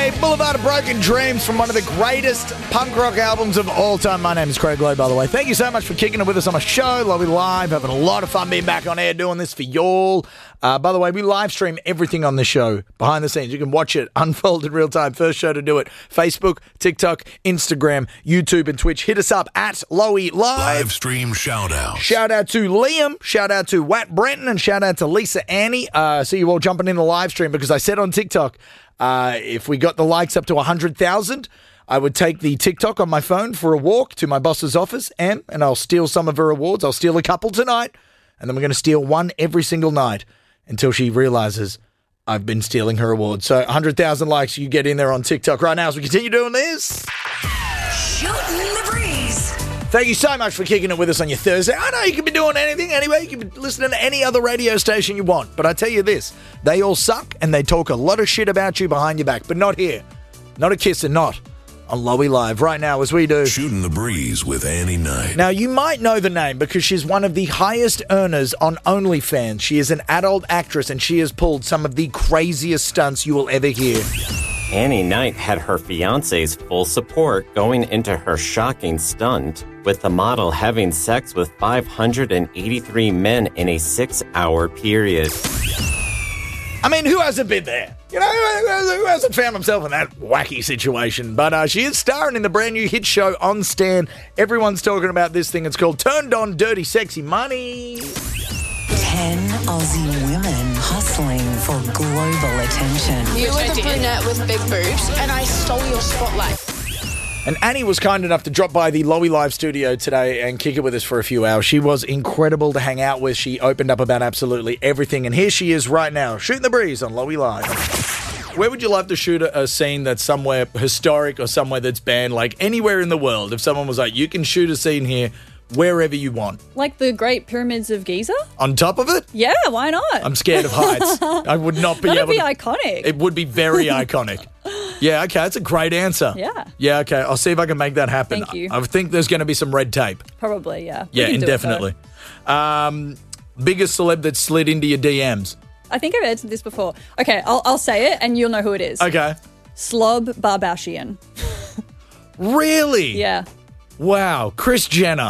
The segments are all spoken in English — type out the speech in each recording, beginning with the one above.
Hey, Boulevard of Broken Dreams from one of the greatest punk rock albums of all time. My name is Craig Lowe, by the way. Thank you so much for kicking it with us on a show. Love you live. Having a lot of fun being back on air doing this for y'all. By the way, we live stream everything on the show behind the scenes. You can watch it unfold in real time. First show to do it. Facebook, TikTok, Instagram, YouTube, and Twitch. Hit us up at Lowy Live. Live stream shout out. Shout out to Liam. Shout out to Watt Brenton. And shout out to Lisa Annie. See you all jumping in the live stream because I said on TikTok, if we got the likes up to 100,000, I would take the TikTok on my phone for a walk to my boss's office, and I'll steal some of her awards. I'll steal a couple tonight, and then we're going to steal one every single night until she realizes I've been stealing her awards. So 100,000 likes, you get in there on TikTok right now as we continue doing this. Shooting the breeze. Thank you so much for kicking it with us on your Thursday. I know you can be doing anything anyway. You can be listening to any other radio station you want. But I tell you this, they all suck and they talk a lot of shit about you behind your back. But not here. Not a kiss and not on Lowy Live right now as we do. Shooting the Breeze with Annie Knight. Now, you might know the name because she's one of the highest earners on OnlyFans. She is an adult actress and she has pulled some of the craziest stunts you will ever hear. Annie Knight had her fiancé's full support going into her shocking stunt, with the model having sex with 583 men in a 6-hour period. I mean, who hasn't been there? You know, who hasn't found himself in that wacky situation? But she is starring in the brand new hit show on Stan. Everyone's talking about this thing. It's called Turned On Dirty Sexy Money. 10 Aussie women hustling for global attention. You were the brunette with big boobs, and I stole your spotlight. And Annie was kind enough to drop by the Lowy Live studio today and kick it with us for a few hours. She was incredible to hang out with. She opened up about absolutely everything. And here she is right now, shooting the breeze on Lowy Live. Where would you love to shoot a scene that's somewhere historic or somewhere that's banned, like anywhere in the world? If someone was like, you can shoot a scene here wherever you want. Like the Great Pyramids of Giza? On top of it? Yeah, why not? I'm scared of heights. I would not be able to. That'd be iconic. It would be very iconic. Yeah, okay, that's a great answer. Yeah. Yeah, okay, I'll see if I can make that happen. Thank you. I think there's going to be some red tape. Probably, yeah. Yeah, We can do it, indefinitely. Biggest celeb that slid into your DMs? though. I think I've answered this before. Okay, I'll say it and you'll know who it is. Okay. Slob Barbashian. Really? Yeah. Wow, Kris Jenner.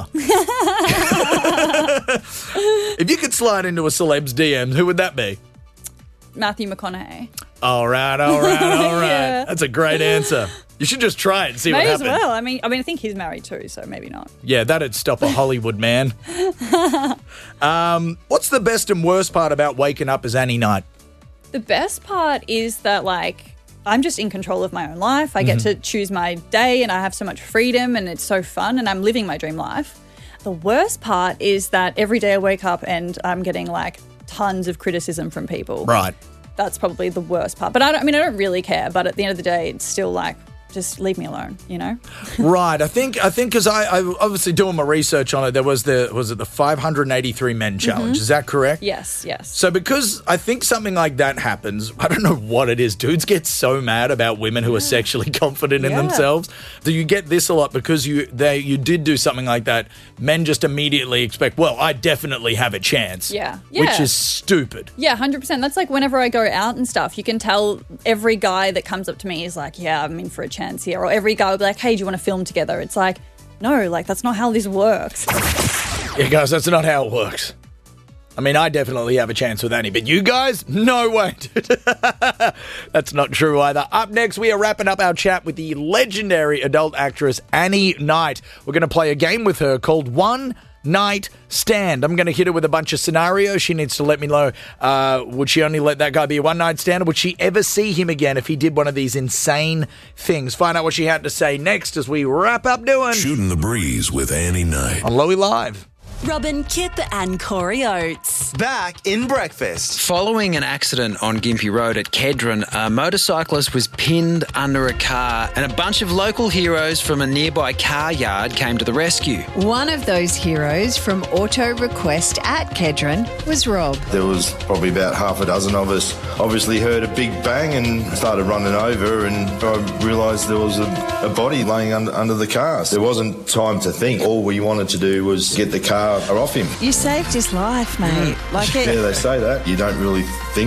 If you could slide into a celeb's DMs, who would that be? Matthew McConaughey. All right. Yeah. That's a great answer. You should just try it and see May what as happens. well. I mean, I think he's married too, so maybe not. Yeah, that'd stop a Hollywood man. What's the best and worst part about waking up as Annie Knight? The best part is that, like, I'm just in control of my own life. I get to choose my day and I have so much freedom and it's so fun and I'm living my dream life. The worst part is that every day I wake up and I'm getting, like, tons of criticism from people. Right. That's probably the worst part. But I don't really care. But at the end of the day, it's still like, just leave me alone, you know? Right. I think because I obviously doing my research on it, there was the 583 men challenge. Is that correct? Yes. So because I think something like that happens, I don't know what it is. Dudes get so mad about women who are sexually confident in Yeah. themselves. Do you get this a lot because you did do something like that? Men just immediately expect, well, I definitely have a chance. Yeah. Which is stupid. Yeah, 100%. That's like whenever I go out and stuff, you can tell every guy that comes up to me is like, yeah, I'm in for a chance here. Or every guy will be like, hey, do you want to film together? It's like, no, like that's not how this works. Yeah, guys, that's not how it works. I mean, I definitely have a chance with Annie, but you guys, no way. That's not true either. Up next, we are wrapping up our chat with the legendary adult actress Annie Knight. We're going to play a game with her called One Night Stand. I'm going to hit her with a bunch of scenarios. She needs to let me know, would she only let that guy be a one-night stand, or would she ever see him again if he did one of these insane things? Find out what she had to say next as we wrap up doing Shooting the Breeze with Annie Knight. on Lowy Live. Robin Kip and Corey Oates. Back in breakfast. Following an accident on Gympie Road at Kedron, a motorcyclist was pinned under a car and a bunch of local heroes from a nearby car yard came to the rescue. One of those heroes from Auto Request at Kedron was Rob. There was probably about half a dozen of us. Obviously heard a big bang and started running over, and I realised there was a body laying under the car. There wasn't time to think. All we wanted to do was get the car off him. You saved his life, mate. Yeah, they say that. You don't really think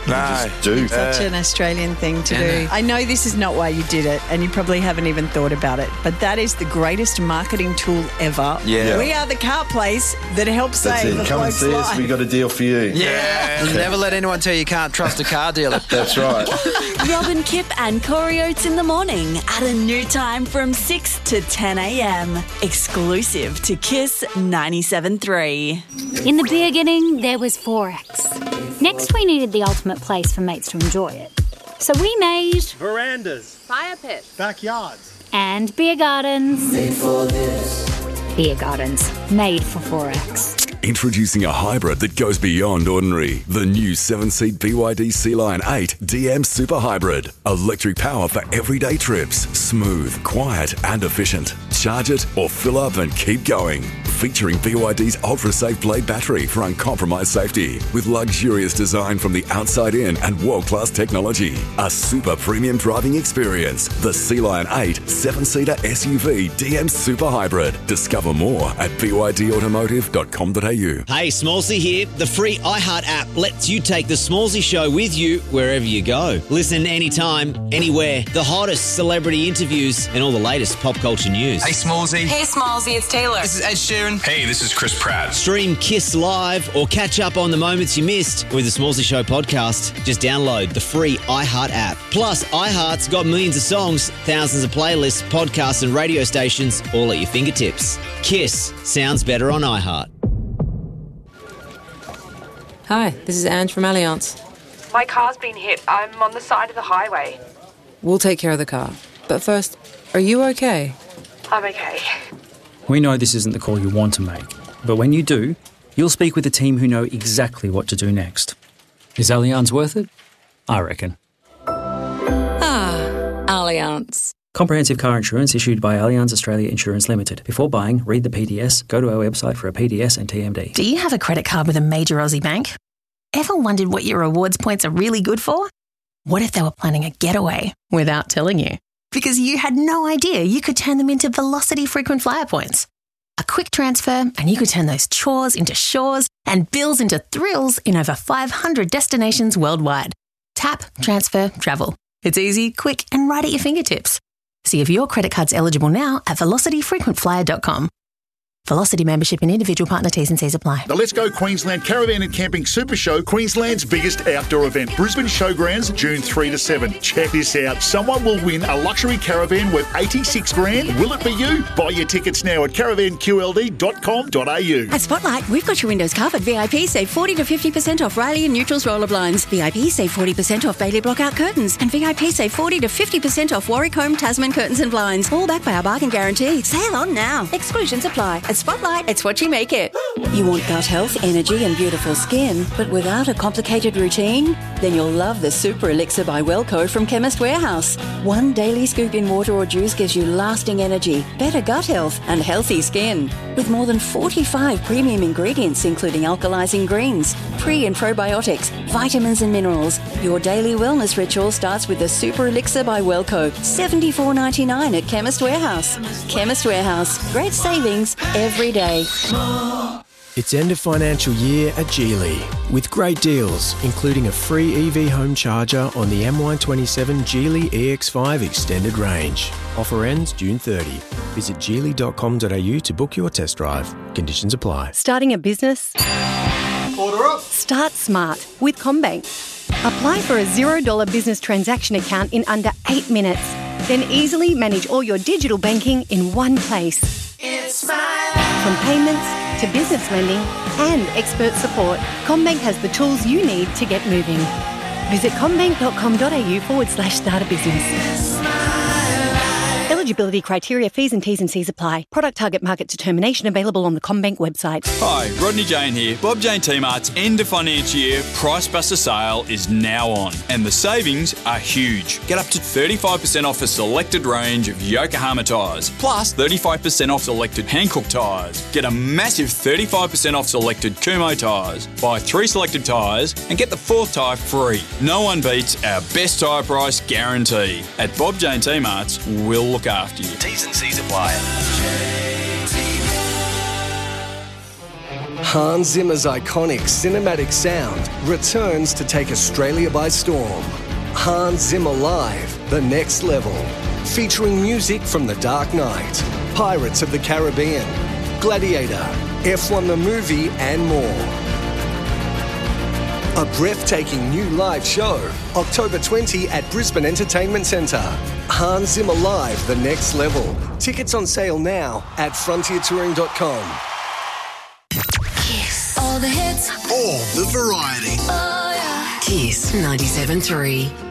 Just do. Such an Australian thing to do. I know this is not why you did it, and you probably haven't even thought about it, but that is the greatest marketing tool ever. Yeah. We are the car place that helps That's save it. the Come and bloke's see us. life. We got a deal for you. Yeah. Never let anyone tell you can't trust a car dealer. That's right. Robin, Kip and Corey Oates in the morning at a new time from 6 to 10 a.m. Exclusive to Kiss 97.3. In the beginning, there was Forex. Next, we needed the ultimate place for mates to enjoy it. So we made verandas, Fire pits. backyards, and beer gardens. Made for this. Beer gardens, made for Forex. Introducing a hybrid that goes beyond ordinary. The new 7-seat BYD Sea Lion 8 DM Super Hybrid. Electric power for everyday trips. Smooth, quiet and efficient. Charge it or fill up and keep going. Featuring BYD's ultra-safe Blade battery for uncompromised safety. With luxurious design from the outside in and world-class technology. A super premium driving experience. The Sea Lion 8 7-seater SUV DM Super Hybrid. Discover more at bydautomotive.com.au. Hey, Smallsy here. The free iHeart app lets you take the Smallsy show with you wherever you go. Listen anytime, anywhere. The hottest celebrity interviews and all the latest pop culture news. Hey, Smallsy. Hey, Smallsy, it's Taylor. This is Ed Sheeran. Hey, this is Chris Pratt. Stream Kiss Live or catch up on the moments you missed with the Smallsy Show podcast. Just download the free iHeart app. Plus, iHeart's got millions of songs, thousands of playlists, podcasts and radio stations all at your fingertips. Kiss sounds better on iHeart. Hi, this is Ange from Allianz. My car's been hit. I'm on the side of the highway. We'll take care of the car. But first, are you okay? I'm okay. We know this isn't the call you want to make, but when you do, you'll speak with a team who know exactly what to do next. Is Allianz worth it? I reckon. Allianz. Comprehensive car insurance issued by Allianz Australia Insurance Limited. Before buying, read the PDS, go to our website for a PDS and TMD. Do you have a credit card with a major Aussie bank? Ever wondered what your rewards points are really good for? What if they were planning a getaway without telling you? Because you had no idea you could turn them into Velocity frequent flyer points. A quick transfer and you could turn those chores into shores and bills into thrills in over 500 destinations worldwide. Tap, transfer, travel. It's easy, quick and right at your fingertips. See if your credit card's eligible now at velocityfrequentflyer.com. Velocity membership and individual partner T's and C's apply. The Let's Go Queensland Caravan and Camping Super Show, Queensland's biggest outdoor event. Brisbane Showgrounds, June 3 to 7. Check this out. Someone will win a luxury caravan worth $86,000. Will it be you? Buy your tickets now at caravanqld.com.au. At Spotlight, we've got your windows covered. VIP save 40 to 50% off Riley and Neutrals roller blinds. VIP save 40% off Bailey Blockout curtains. And VIP save 40 to 50% off Warwick Home Tasman curtains and blinds. All backed by our bargain guarantee. Sale on now. Exclusions apply. At Spotlight, it's what you make it. You want gut health, energy and beautiful skin, but without a complicated routine? Then you'll love the Super Elixir by Wellco from Chemist Warehouse. One daily scoop in water or juice gives you lasting energy, better gut health and healthy skin. With more than 45 premium ingredients including alkalizing greens, pre and probiotics, vitamins and minerals, your daily wellness ritual starts with the Super Elixir by Wellco. $74.99 at Chemist Warehouse. Chemist Warehouse. Great savings every day. It's end of financial year at Geely with great deals, including a free EV home charger on the MY27 Geely EX5 extended range. Offer ends June 30. Visit geely.com.au to book your test drive. Conditions apply. Starting a business? Order up. Start smart with CommBank. Apply for a $0 business transaction account in under 8 minutes. Then easily manage all your digital banking in one place. It's my life. From payments to business lending and expert support, CommBank has the tools you need to get moving. Visit commbank.com.au/start a business. Eligibility criteria, fees and T's and C's apply. Product target market determination available on the CommBank website. Hi, Rodney Jane here. Bob Jane T-Mart's end of financial year Price Buster sale is now on, and the savings are huge. Get up to 35% off a selected range of Yokohama tyres, plus 35% off selected Hankook tyres. Get a massive 35% off selected Kumho tyres. Buy 3 selected tyres and get the 4th tyre free. No one beats our best tyre price guarantee. At Bob Jane T-Mart's, we'll look after you. T's and C's apply. Hans Zimmer's iconic cinematic sound returns to take Australia by storm. Hans Zimmer Live, The Next Level. Featuring music from The Dark Knight, Pirates of the Caribbean, Gladiator, F1 the Movie, and more. A breathtaking new live show, October 20 at Brisbane Entertainment Centre. Hans Zimmer Live, The Next Level. Tickets on sale now at frontiertouring.com. Kiss. All the hits. All the variety. Oh, yeah. Kiss 97.3.